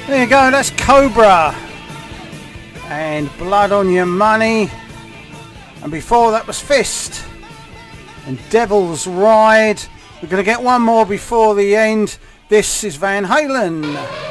There you go, that's Cobra and Blood on Your Money, and before that was Fist and Devil's Ride. We're going to get one more before the end. This is Van Halen.